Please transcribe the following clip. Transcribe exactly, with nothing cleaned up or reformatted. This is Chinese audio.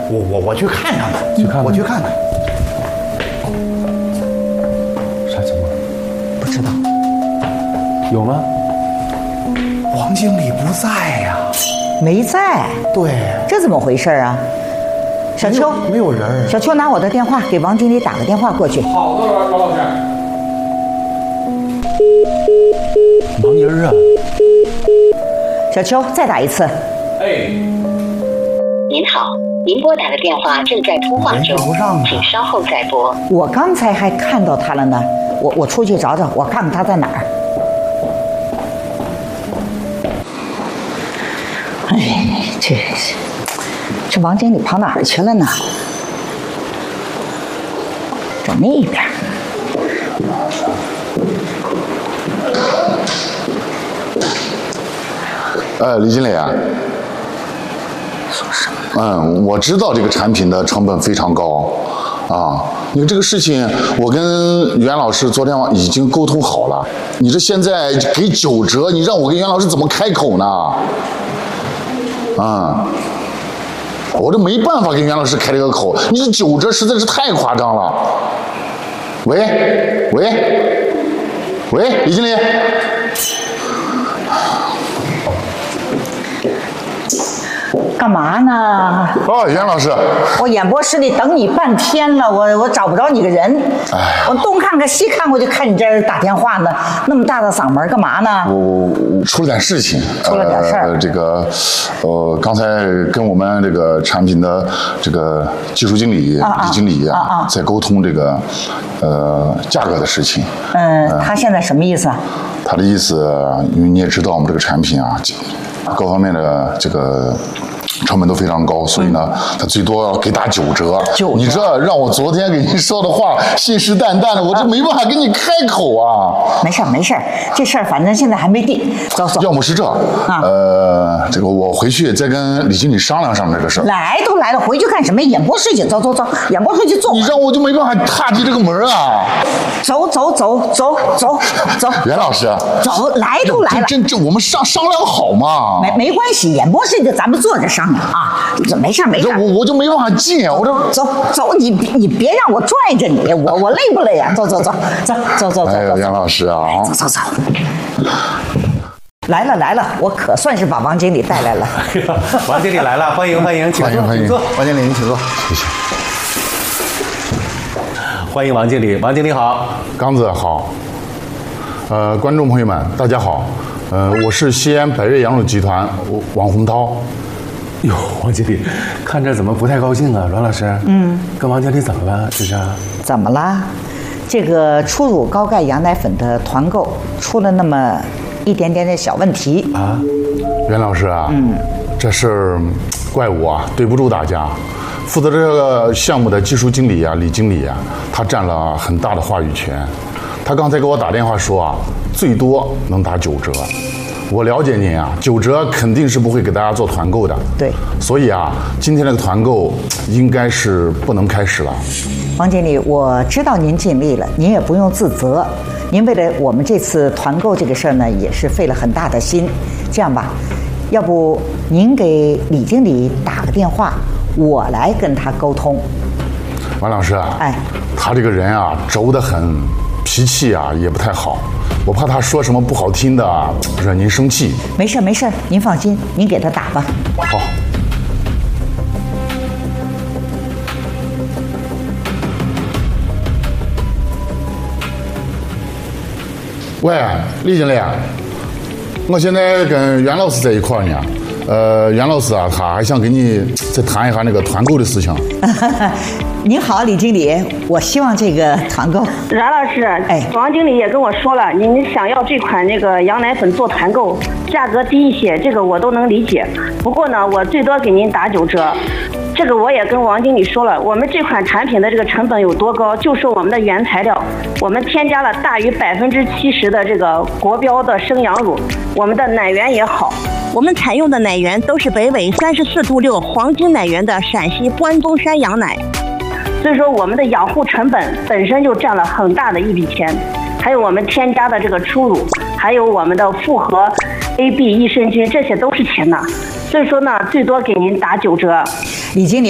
我我我去看看吧， 去看看我去看看。 啥情况？ 不知道。 有吗？ 王经理不在呀、 没在。 对， 这怎么回事啊？小邱， 没有人。 小邱拿我的电话给王经理打个电话过去。 好的，罗老师。忙人啊！ 小邱，再打一次。 哎， 您好，您拨打的电话正在通话中，请稍后再拨。 我刚才还看到他了呢，我我出去找找，我看看他在哪儿。哎，这这王经理跑哪儿去了呢？找那边。 呃，李经理啊， 说什么？ 嗯，我知道这个产品的成本非常高，啊，你看这个事情，我跟袁老师昨天晚已经沟通好了。你这现在给九折，你让我跟袁老师怎么开口呢？啊、嗯，我这没办法跟袁老师开这个口，你这九折实在是太夸张了。喂喂喂，李经理。 干嘛呢？ 哦，袁老师， 我演播室里等你半天了，我我找不着你个人。 哎， 我东看看西看，我就看你这儿打电话呢，那么大的嗓门干嘛呢？ 我我出了点事情， 出了点事儿。 呃，这个，呃，刚才跟我们这个产品的这个技术经理、 啊啊李经理啊啊在沟通这个，呃，价格的事情。 嗯，他现在什么意思啊？ 他的意思，因为你也知道我们这个产品啊，各方面的这个成本都非常高，所以呢，他最多要给打九折。 九折你这让我昨天给您说的话信誓旦旦的，我这没办法跟你开口啊。 没事儿没事儿，这事儿反正现在还没定。走走。 要么是这， 啊呃，这个我回去再跟李经理商量商量这个事儿。 来都来了，回去干什么？演播室去，走走走，演播室去坐。 你让我就没办法踏进这个门啊！ 走走走走走走。 袁老师， 走，来都来了。 这这这，我们商商量好嘛？ 没没关系，演播室就咱们坐着商量啊，这没事没事。 我我就没办法进，我这走走，你你别让我拽着你，我我累不累呀？走走走走走走走。 哎呦，袁老师啊， 走走走。来了来了，我可算是把王经理带来了。 王经理来了，欢迎欢迎，请坐， 欢迎欢迎请坐。 王经理，您请坐。 谢谢。 欢迎王经理，王经理好。 刚子好。呃，观众朋友们，大家好。呃，我是西安百悦羊肉集团王洪涛。 哟，王经理，看着怎么不太高兴啊？栾老师，嗯，跟王经理怎么了？这是？ 怎么啦？这个初乳高钙羊奶粉的团购出了那么一点点的小问题啊。 袁老师啊，嗯，这事儿怪我啊，对不住大家。负责这个项目的技术经理啊，李经理啊，他占了很大的话语权。他刚才给我打电话说啊，最多能打九折。我了解您啊，九折肯定是不会给大家做团购的。 对， 所以啊，今天这个团购应该是不能开始了。 王经理，我知道您尽力了，您也不用自责。您为了我们这次团购这个事儿呢，也是费了很大的心。这样吧，要不您给李经理打个电话，我来跟他沟通。 王老师啊， 哎， 他这个人啊，轴得很，脾气啊也不太好。我怕他说什么不好听的，惹您生气。 没事没事，您放心，您给他打吧。 好。喂，李经理，我现在跟袁老师在一块儿呢。呃，袁老师啊，他还想跟你再谈一下那个团购的事情。 您好，李经理，我希望这个团购。 冉老师， 哎， 王经理也跟我说了，您想要这款那个羊奶粉做团购，价格低一些，这个我都能理解。不过呢，我最多给您打九折。这个我也跟王经理说了，我们这款产品的这个成本有多高，就说我们的原材料，我们添加了大于百分之七十的这个国标的生羊乳，我们的奶源也好，我们采用的奶源都是北纬三十四度六黄金奶源的陕西关中山羊奶，所以说我们的养护成本本身就占了很大的一笔钱，还有我们添加的这个初乳，还有我们的复合 A B 益生菌，这些都是钱呐。所以说呢，最多给您打九折。 李经理。